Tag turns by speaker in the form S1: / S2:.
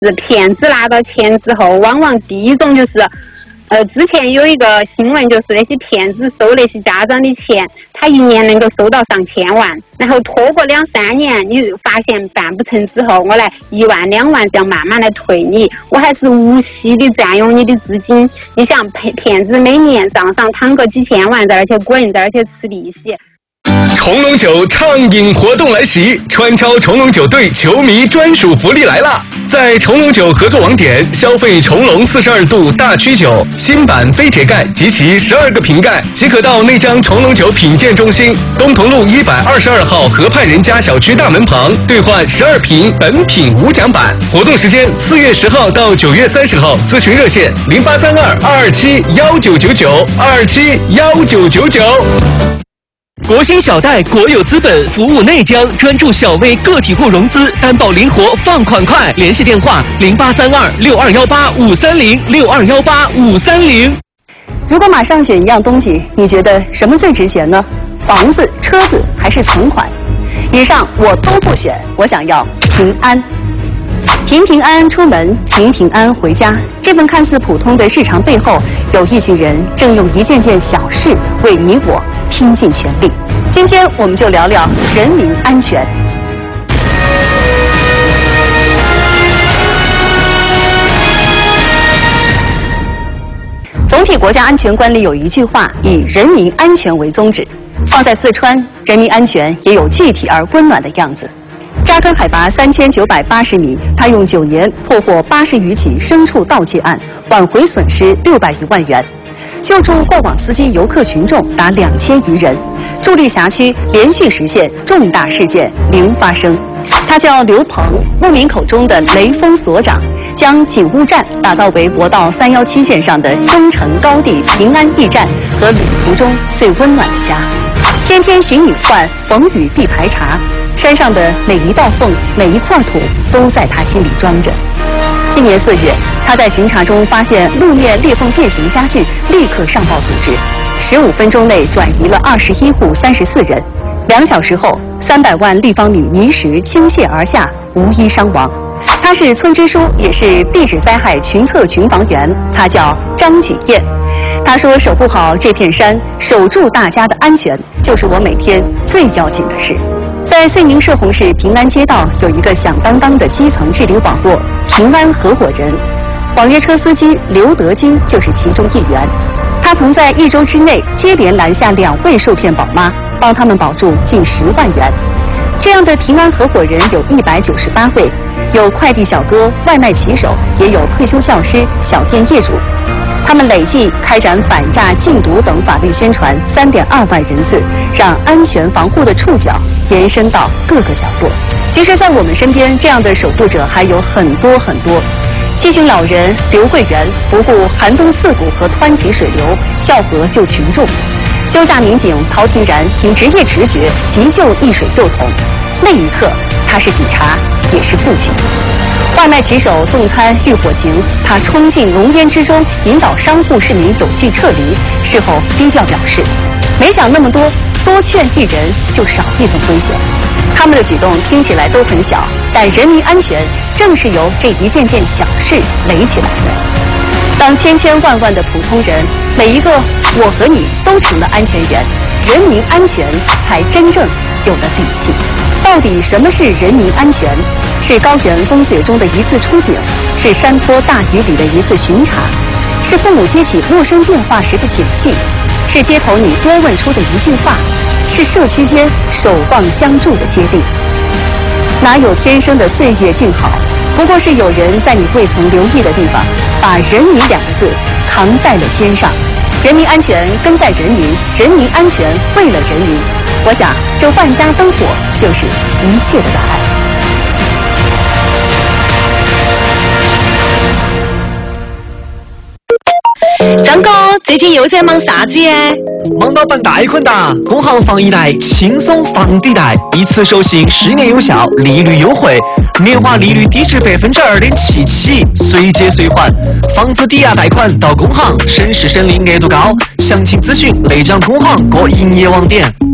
S1: 是骗子拿到钱之后，往往第一种就是，之前有一个新闻，就是那些骗子收那些家长的钱，他一年能够收到上千万，然后拖过2、3年，你发现办不成之后，我来1万、2万这样慢慢来退你，我还是无息的占用你的资金。你想骗子每年账上躺个几千万在而且滚在而且吃利息。
S2: 重龙酒畅饮活动来袭，川超重龙酒队球迷专属福利来了！在重龙酒合作网点消费重龙42度大曲酒新版飞铁盖及其12个瓶盖，即可到内江重龙酒品鉴中心东同路122号河畔人家小区大门旁兑换12瓶本品无奖版。活动时间4月10号到9月30号，咨询热线0832-227-1999，227-1999。
S3: 国兴小贷国有资本服务内江，专注小微个体户融资，担保灵活，放款快。联系电话0832-6218-530，6218-530。
S4: 如果马上选一样东西，你觉得什么最值钱呢？房子、车子还是存款？以上我都不选，我想要平安。平平安安出门，平平安安回家。这份看似普通的日常背后，有一群人正用一件件小事为你我拼尽全力。今天我们就聊聊人民安全。总体国家安全观里有一句话，以人民安全为宗旨。放在四川，人民安全也有具体而温暖的样子。扎根海拔3980米，他用9年破获80余起牲畜盗窃案，挽回损失600余万元，救助过往司机游客群众达2000余人，助力辖区连续实现重大事件零发生。他叫刘鹏，牧民口中的雷锋所长，将警务站打造为国道317线上的中程高地平安驿站和旅途中最温暖的家。天天寻隐患，逢雨必排查，山上的每一道缝、每一块土都在他心里装着。今年4月，他在巡查中发现路面裂缝变形加剧，立刻上报组织，15分钟内转移了21户34人。2小时后，300万立方米泥石倾泻而下，无一伤亡。他是村支书，也是地质灾害群测群防员，他叫张举燕。他说：“守护好这片山，守住大家的安全，就是我每天最要紧的事。”在遂宁社洪市平安街道有一个响当当的基层治理网络——平安合伙人。网约车司机刘德金就是其中一员。他曾在1周之内接连拦下2位受骗宝妈，帮他们保住近10万元。这样的平安合伙人有198位，有快递小哥、外卖骑手，也有退休教师、小店业主。他们累计开展反诈、禁毒等法律宣传3.2万人次，让安全防护的触角延伸到各个角落。其实，在我们身边，这样的守护者还有很多很多。七旬老人刘桂元不顾寒冬刺骨和湍急水流，跳河救群众；休假民警陶廷然凭职业直觉急救溺水幼童。那一刻，他是警察，也是父亲。外卖骑手送餐遇火情，他冲进浓烟之中，引导商户市民有序撤离。事后低调表示：“没想那么多，多劝一人就少一份危险。”他们的举动听起来都很小，但人民安全正是由这一件件小事垒起来的。当千千万万的普通人，每一个我和你都成了安全员，人民安全才真正有了底气。到底什么是人民安全？是高原风雪中的一次出警，是山坡大雨里的一次巡查，是父母接起陌生电话时的警惕，是街头你多问出的一句话，是社区间守望相助的接力。哪有天生的岁月静好？不过是有人在你未曾留意的地方，把人民2个字扛在了肩上。人民安全跟在人民，人民安全为了人民。我想，这万家灯火就是一切的答案。
S5: 张哥，最近又在忙啥子呀？
S3: 忙到办贷款哒！工行防疫贷轻松房抵贷，一次授信10年有效，利率优惠，年化利率低至2.77%起，随借随还，房子抵押贷款到工行，省时省力，额度高。详情咨询内江工行各营业网点。